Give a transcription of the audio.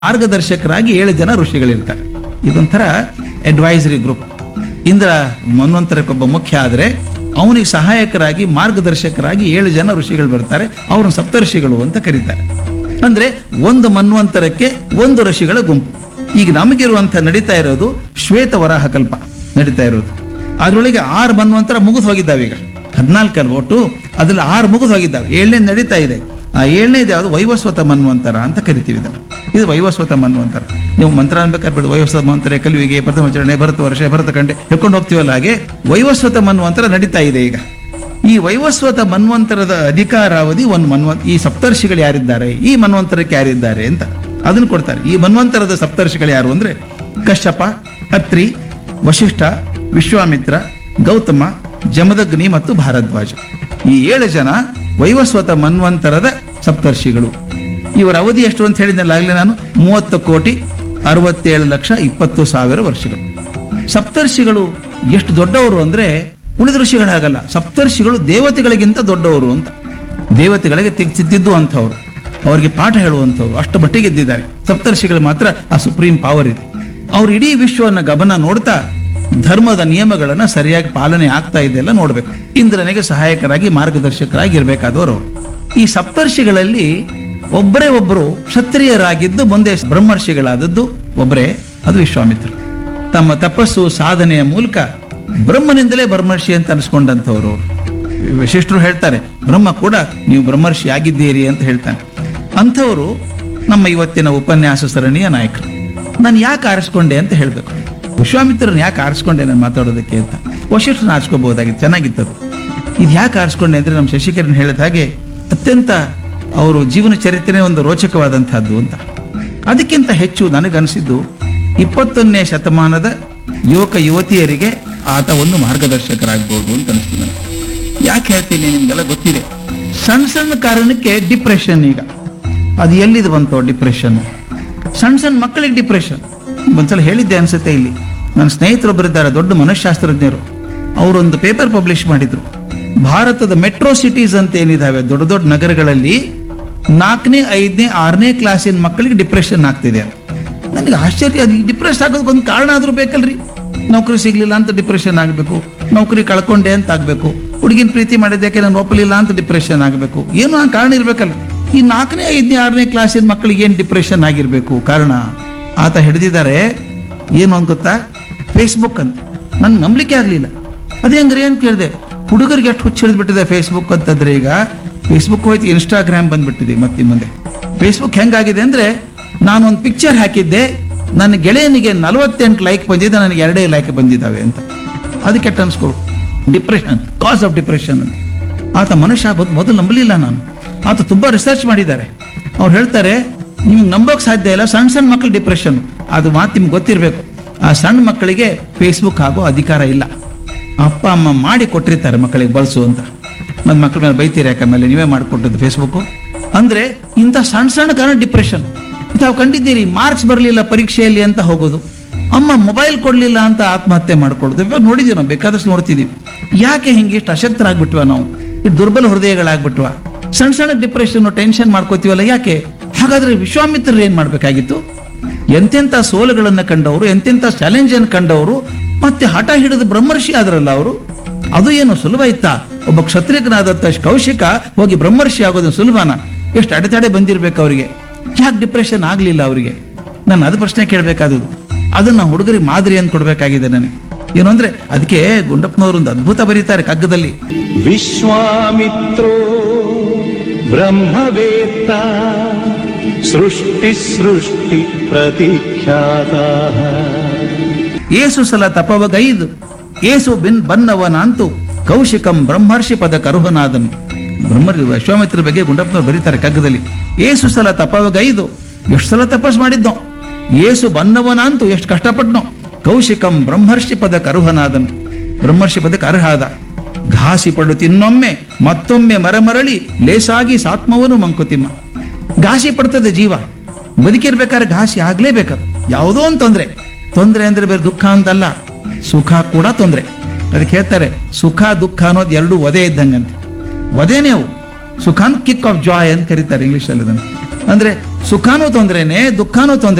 ಮಾರ್ಗದರ್ಶಕರಾಗಿ 7 ಜನ ಋಷಿಗಳಿರ್ತಾರೆ. ಇದೊಂಥರ advisory group. Indra ಮನ್ವಂತರಕ್ಕೊಬ್ಬ ಮುಖ್ಯ ಆದರೆ ಅವನಿಗೆ ಸಹಾಯಕರಾಗಿ ಮಾರ್ಗದರ್ಶಕರಾಗಿ 7 ಜನ ಋಷಿಗಳು ಬರ್ತಾರೆ. ಅವ್ರನ್ನ ಸಪ್ತರ್ಷಿಗಳು ಅಂತ ಕರೀತಾರೆ. ಅಂದ್ರೆ ಒಂದು ಮನ್ವಂತರಕ್ಕೆ ಒಂದು ಋಷಿಗಳ ಗುಂಪು. ಈಗ ನಮಗಿರುವಂತ ನಡೀತಾ ಇರೋದು ಶ್ವೇತ ವರಾಹ ಕಲ್ಪ ನಡೀತಾ ಇರೋದು. ಅದ್ರೊಳಗೆ 6 ಮನ್ವಂತರ ಮುಗಿದು ಹೋಗಿದ್ದಾವೆ. ಈಗ 14 ಒಟ್ಟು, ಅದ್ರಲ್ಲಿ 6 ಮುಗಿದು ಹೋಗಿದ್ದಾವೆ. 7ನೇ ನಡೀತಾ ಇದೆ. ಆ 7ನೇದು ಯಾವುದು ವೈವಸ್ವತ ಮನ್ವಂತರ ಅಂತ ಕರಿತೀವಿ ಇದನ್ನು. ಇದು ವೈವಸ್ವತ ಮನ್ವಂತರ. ನೀವು ಮಂತ್ರ ಅನ್ಬೇಕಾದ್ರೆ ಬಿಡು, ವೈವಸ್ವತ ಮನ್ವಂತರ ಕಲಿವಿಗೆ ಪ್ರಥಮಾಚರಣೆ ಭರತ ವರ್ಷ ಭರತ ಕಂಡೆ ಹೇಳ್ಕೊಂಡು ಹೋಗ್ತೀವಲ್ಲ, ಹಾಗೆ ವೈವಸ್ವತ ಮನ್ವಂತರ ನಡೀತಾ ಇದೆ ಈಗ. ಈ ವೈವಸ್ವತ ಮನ್ವಂತರದ ಅಧಿಕಾರಾವಧಿ ಈ ಸಪ್ತರ್ಷಿಗಳು ಯಾರಿದ್ದಾರೆ, ಈ ಮನ್ವಂತರಕ್ಕೆ ಯಾರಿದ್ದಾರೆ ಅಂತ ಅದನ್ನು ಕೊಡ್ತಾರೆ. ಈ ಮನ್ವಂತರದ ಸಪ್ತರ್ಷಿಗಳು ಯಾರು ಅಂದ್ರೆ ಕಶ್ಯಪ, ಅತ್ರಿ, ವಶಿಷ್ಠ, ವಿಶ್ವಾಮಿತ್ರ, ಗೌತಮ, ಜಮದಗ್ನಿ ಮತ್ತು ಭಾರದ್ವಾಜ. ಈ 7 ಜನ ವೈವಸ್ವತ ಮನ್ವಂತರದ ಸಪ್ತರ್ಷಿಗಳು. ಇವರ ಅವಧಿ ಎಷ್ಟು ಅಂತ ಹೇಳಿದ್ನಲ್ಲ ಆಗಲೇ ನಾನು, 30,67,20,20,000 ವರ್ಷಗಳು. ಸಪ್ತರ್ಷಿಗಳು ಎಷ್ಟು ದೊಡ್ಡವರು ಅಂದ್ರೆ ಉಳಿದ ಋಷಿಗಳಾಗಲ್ಲ. ಸಪ್ತರ್ಷಿಗಳು ದೇವತೆಗಳಿಗಿಂತ ದೊಡ್ಡವರು ಅಂತ. ದೇವತೆಗಳಿಗೆ ತಿದ್ದಿದ್ದು ಅಂಥವ್ರು, ಅವರಿಗೆ ಪಾಠ ಹೇಳುವಂಥವ್ರು, ಅಷ್ಟು ಮಟ್ಟಿಗೆ ಇದ್ದಿದ್ದಾರೆ. ಸಪ್ತರ್ಷಿಗಳು ಮಾತ್ರ ಆ ಸುಪ್ರೀಂ ಪವರ್ ಇದೆ. ಅವ್ರು ಇಡೀ ವಿಶ್ವವನ್ನು ಗಮನ ನೋಡ್ತಾ ಧರ್ಮದ ನಿಯಮಗಳನ್ನ ಸರಿಯಾಗಿ ಪಾಲನೆ ಆಗ್ತಾ ಇದೆಲ್ಲ ನೋಡ್ಬೇಕು. ಇಂದ್ರನಿಗೆ ಸಹಾಯಕರಾಗಿ ಮಾರ್ಗದರ್ಶಕರಾಗಿ ಇರಬೇಕಾದವರು. ಈ ಸಪ್ತರ್ಷಿಗಳಲ್ಲಿ ಒಬ್ಬರೇ ಒಬ್ಬರು ಕ್ಷತ್ರಿಯರಾಗಿದ್ದು ಮುಂದೆ ಬ್ರಹ್ಮರ್ಷಿಗಳಾದದ್ದು ಒಬ್ಬರೇ, ಅದು ವಿಶ್ವಾಮಿತ್ರರು. ತಮ್ಮ ತಪಸ್ಸು ಸಾಧನೆಯ ಮೂಲಕ ಬ್ರಹ್ಮನಿಂದಲೇ ಬ್ರಹ್ಮರ್ಷಿ ಅಂತ ಅನಿಸ್ಕೊಂಡಂಥವ್ರು. ವಶಿಷ್ಠರು ಹೇಳ್ತಾರೆ, ಬ್ರಹ್ಮ ಕೂಡ ನೀವು ಬ್ರಹ್ಮರ್ಷಿ ಆಗಿದ್ದೀರಿ ಅಂತ ಹೇಳ್ತಾನೆ. ಅಂಥವರು ನಮ್ಮ ಇವತ್ತಿನ ಉಪನ್ಯಾಸ ಸರಣಿಯ ನಾಯಕರು. ನಾನು ಯಾಕೆ ಆರಿಸ್ಕೊಂಡೆ ಅಂತ ಹೇಳ್ಬೇಕು. ವಿಶ್ವಾಮಿತ್ರನ ಯಾಕೆ ಆರಿಸ್ಕೊಂಡೆ ನಾನು ಮಾತಾಡೋದಕ್ಕೆ ಅಂತ. ವಶಿಷ್ಠರನ್ನ ಆರಿಸ್ಕೋಬಹುದಾಗಿತ್ತು, ಚೆನ್ನಾಗಿತ್ತದು. ಇದು ಯಾಕೆ ಆರಿಸ್ಕೊಂಡೆ ಅಂದ್ರೆ ನಮ್ಮ ಶಶಿಕರನ್ ಹೇಳಿದ ಹಾಗೆ ಅತ್ಯಂತ ಅವರು ಜೀವನ ಚರಿತ್ರೆ ಒಂದು ರೋಚಕವಾದಂತಹದ್ದು ಅಂತ. ಅದಕ್ಕಿಂತ ಹೆಚ್ಚು ನನಗನ್ಸಿದ್ದು 21ನೇ ಶತಮಾನದ ಯುವಕ ಯುವತಿಯರಿಗೆ ಆತ ಒಂದು ಮಾರ್ಗದರ್ಶಕರಾಗಬಹುದು ಅಂತ ಅನಿಸ್ತು ನನಗೆ. ಯಾಕೆ ಹೇಳ್ತೀನಿ ನಿಮ್ಗೆಲ್ಲ ಗೊತ್ತಿದೆ. ಸಣ್ಣ ಸಣ್ಣ ಕಾರಣಕ್ಕೆ ಡಿಪ್ರೆಷನ್. ಈಗ ಅದು ಎಲ್ಲಿದು ಬಂತು ಡಿಪ್ರೆಷನ್? ಸಣ್ಣ ಸಣ್ಣ ಮಕ್ಕಳಿಗೆ ಡಿಪ್ರೆಷನ್. ಒಂದ್ಸಲ ಹೇಳಿದ್ದೆ ಅನ್ಸುತ್ತೆ ಇಲ್ಲಿ. ನನ್ನ ಸ್ನೇಹಿತರೊಬ್ಬರಿದ್ದಾರೆ, ದೊಡ್ಡ ಮನಃಶಾಸ್ತ್ರಜ್ಞರು. ಅವರೊಂದು ಪೇಪರ್ ಪಬ್ಲಿಷ್ ಮಾಡಿದ್ರು. ಭಾರತದ ಮೆಟ್ರೋ ಸಿಟೀಸ್ ಅಂತ ಏನಿದಾವೆ, ದೊಡ್ಡ ದೊಡ್ಡ ನಗರಗಳಲ್ಲಿ 4ನೇ 5ನೇ 6ನೇ ಕ್ಲಾಸಿನ ಮಕ್ಕಳಿಗೆ ಡಿಪ್ರೆಷನ್ ಆಗ್ತಿದೆ. ನನಗೆ ಆಶ್ಚರ್ಯ. ಅದು ಡಿಪ್ರೆಸ್ ಆಗೋದಕ್ಕೊಂದು ಕಾರಣ ಆದ್ರೂ ಬೇಕಲ್ರಿ. ನೌಕರಿ ಸಿಗ್ಲಿಲ್ಲ ಅಂತ ಡಿಪ್ರೆಷನ್ ಆಗಬೇಕು, ನೌಕರಿ ಕಳ್ಕೊಂಡೆ ಅಂತ ಆಗ್ಬೇಕು, ಹುಡುಗಿನ ಪ್ರೀತಿ ಮಾಡಿದ್ದಕ್ಕೆ ನಾನು ಒಪ್ಪಲಿಲ್ಲ ಅಂತ ಡಿಪ್ರೆಷನ್ ಆಗಬೇಕು, ಏನೋ ಆ ಕಾರಣ ಇರ್ಬೇಕಲ್ಲ. ಈ 4ನೇ 5ನೇ 6ನೇ ಕ್ಲಾಸಿನ ಮಕ್ಕಳಿಗೆ ಏನ್ ಡಿಪ್ರೆಷನ್ ಆಗಿರ್ಬೇಕು ಕಾರಣ? ಆತ ಹಿಡಿದಿದ್ದಾರೆ ಏನು ಅಂತ ಗೊತ್ತಾ? ಫೇಸ್ಬುಕ್ ಅಂತ. ನನ್ ನಂಬಲಿಕ್ಕೆ ಆಗ್ಲಿಲ್ಲ. ಅದೇ ಹಂಗ್ರೆ ಅಂತ ಕೇಳಿದೆ. ಹುಡುಗರಿಗೆ ಎಷ್ಟು ಹುಚ್ಚ ಹಿಡಿದ್ಬಿಟ್ಟಿದೆ ಫೇಸ್ಬುಕ್ ಅಂತಂದ್ರೆ. ಈಗ ಫೇಸ್ಬುಕ್ ಹೋಯ್ತು, ಇನ್ಸ್ಟಾಗ್ರಾಮ್ ಬಂದ್ಬಿಟ್ಟಿದೆ ಮತ್ತೆ ಮುಂದೆ. ಫೇಸ್ಬುಕ್ ಹೆಂಗಾಗಿದೆ ಅಂದ್ರೆ, ನಾನೊಂದು ಪಿಕ್ಚರ್ ಹಾಕಿದ್ದೆ, ನನ್ನ ಗೆಳೆಯನಿಗೆ 48 ಲೈಕ್ ಬಂದಿದೆ, ನನಗೆ 2 ಲೈಕ್ ಬಂದಿದ್ದಾವೆ ಅಂತ. ಅದಕ್ಕೆ ಕೆಟ್ಟ ಅನ್ಸ್ಕೊಡು. ಡಿಪ್ರೆಷನ್, ಕಾಸ್ ಆಫ್ ಡಿಪ್ರೆಷನ್ ಅಂತ. ಆತ ಮನುಷ್ಯ ಮೊದಲು ನಂಬಲಿಲ್ಲ ನಾನು. ಆತ ತುಂಬಾ ರಿಸರ್ಚ್ ಮಾಡಿದ್ದಾರೆ. ಅವ್ರು ಹೇಳ್ತಾರೆ, ನಿಮ್ಗೆ ನಂಬೋಕ್ ಸಾಧ್ಯ ಇಲ್ಲ, ಸಣ್ಣ ಸಣ್ಣ ಮಕ್ಕಳು ಡಿಪ್ರೆಷನ್. ಅದು ಮಾತು ನಿಮ್ಗೆ ಗೊತ್ತಿರಬೇಕು. ಆ ಸಣ್ಣ ಮಕ್ಕಳಿಗೆ ಫೇಸ್ಬುಕ್ ಆಗೋ ಅಧಿಕಾರ ಇಲ್ಲ. ಅಪ್ಪ ಅಮ್ಮ ಮಾಡಿ ಕೊಟ್ಟಿರ್ತಾರೆ ಮಕ್ಕಳಿಗೆ ಬಳಸು ಅಂತ. ನನ್ನ ಮಕ್ಕಳ ಮೇಲೆ ಬೈತೀರಿ, ಯಾಕಂದ್ರೆ ನೀವೇ ಮಾಡಿಕೊಟ್ಟದ್ದು ಫೇಸ್ಬುಕ್ ಅಂದ್ರೆ. ಇಂಥ ಸಣ್ಣ ಸಣ್ಣ ಕಾರಣ ಡಿಪ್ರೆಷನ್. ತಾವು ಕಂಡಿದ್ದೀರಿ, ಮಾರ್ಕ್ಸ್ ಬರಲಿಲ್ಲ ಪರೀಕ್ಷೆಯಲ್ಲಿ ಅಂತ ಹೋಗೋದು, ಅಮ್ಮ ಮೊಬೈಲ್ ಕೊಡ್ಲಿಲ್ಲ ಅಂತ ಆತ್ಮಹತ್ಯೆ ಮಾಡ್ಕೊಳ್ಳೋದು. ಇವಾಗ ನೋಡಿದೀವಿ, ನಾವು ಬೇಕಾದಷ್ಟು ನೋಡ್ತಿದೀವಿ. ಯಾಕೆ ಹಿಂಗೆ ಇಷ್ಟು ಅಶಕ್ತರಾಗ್ಬಿಟ್ವ ನಾವು? ಇಷ್ಟು ದುರ್ಬಲ ಹೃದಯಗಳಾಗ್ಬಿಟ್ವ? ಸಣ್ಣ ಸಣ್ಣ ಡಿಪ್ರೆಷನ್ ಟೆನ್ಷನ್ ಮಾಡ್ಕೋತೀವಲ್ಲ, ಯಾಕೆ? ಹಾಗಾದ್ರೆ ವಿಶ್ವಾಮಿತ್ರರು ಏನ್ ಮಾಡ್ಬೇಕಾಗಿತ್ತು? ಎಂತೆಂಥ ಸೋಲುಗಳನ್ನ ಕಂಡವರು, ಎಂತೆಂಥ ಚಾಲೆಂಜ್ ಅನ್ನು ಕಂಡವರು, ಮತ್ತೆ ಹಠ ಹಿಡಿದು ಬ್ರಹ್ಮರ್ಷಿ ಆದ್ರಲ್ಲ ಅವರು. ಅದು ಏನು ಸುಲಭ ಇತ್ತಾ? ಒಬ್ಬ ಕ್ಷತ್ರಿಯನಾದಂತ ಕೌಶಿಕ ಹೋಗಿ ಬ್ರಹ್ಮರ್ಷಿ ಆಗೋದು ಸುಲಭನ? ಎಷ್ಟು ಅಡೆತಡೆ ಬಂದಿರ್ಬೇಕು ಅವರಿಗೆ. ಯಾಕೆ ಡಿಪ್ರೆಷನ್ ಆಗ್ಲಿಲ್ಲ ಅವರಿಗೆ? ನಾನು ಅದು ಪ್ರಶ್ನೆ ಕೇಳಬೇಕಾದದ್ದು. ಅದನ್ನ ಹುಡುಗರಿಗೆ ಮಾದರಿ ಅಂತ ಕೊಡ್ಬೇಕಾಗಿದೆ ನನಗೆ. ಏನು ಅಂದ್ರೆ, ಅದಕ್ಕೆ ಗುಂಡಪ್ಪನವರು ಒಂದು ಅದ್ಭುತ ಬರೀತಾರೆ ಕಗ್ಗದಲ್ಲಿ. ವಿಶ್ವಾಮಿತ್ರೋ ಬ್ರಹ್ಮವೇತ್ತ ಸೃಷ್ಟಿ ಪ್ರತಿಖ್ಯಾತ. ಏಸು ಸಲ ತಪವಗೈದು ಏಸು ಬನ್ನವನಂತು ಕೌಶಿಕಂ ಬ್ರಹ್ಮರ್ಷಿ ಪದ ಕರುಹನಾದನು. ವಿಶ್ವಾಮಿತ್ರ ಬಗ್ಗೆ ಗುಂಡಪ್ಪನವರು ಬರೀತಾರೆ ಕಗ್ಗದಲ್ಲಿ. ಏಸು ಸಲ ತಪವಗೈದು, ಎಷ್ಟು ಸಲ ತಪಸ್ ಮಾಡಿದ್ನೋ. ಏಸು ಬನ್ನವನಂತು, ಎಷ್ಟು ಕಷ್ಟಪಟ್ನೋ. ಕೌಶಿಕಂ ಬ್ರಹ್ಮರ್ಷಿ ಪದ ಕರುಹನಾದನು, ಬ್ರಹ್ಮರ್ಷಿ ಪದಕ್ಕೆ ಅರ್ಹಾದ. ಘಾಸಿ ಪಡು ತಿನ್ನೊಮ್ಮೆ ಮತ್ತೊಮ್ಮೆ ಮರಮರಳಿ ಲೇಸಾಗಿ ಸಾತ್ಮವನು ಮಂಕುತಿಮ್ಮ. ಘಾಸಿ ಪಡ್ತದೆ ಜೀವ. ಬದುಕಿರ್ಬೇಕಾದ್ರೆ ಘಾಸಿ ಆಗ್ಲೇಬೇಕಾದ್ರೆ. ಯಾವುದೋ ಒಂದು ತೊಂದರೆ ಅಂದ್ರೆ ಬೇರೆ ದುಃಖ ಅಂತಲ್ಲ, ಸುಖ ಕೂಡ ತೊಂದರೆ. ಅದಕ್ಕೆ ಹೇಳ್ತಾರೆ, ಸುಖ ದುಃಖ ಅನ್ನೋದು ಎರಡು ಒದೆ ಇದ್ದಂಗಂತೆ. ಒದೇನೇ ಅವು. ಸುಖಾನ್ ಕಿಕ್ ಆಫ್ ಜಾಯ್ ಅಂತ ಕರೀತಾರೆ ಇಂಗ್ಲಿಷ್ ಅಲ್ಲಿ ಅದನ್ನು. ಅಂದ್ರೆ ಸುಖಾನೂ ತೊಂದ್ರೆನೆ, ದುಃಖಾನೂ ತೊಂದ್ರೆ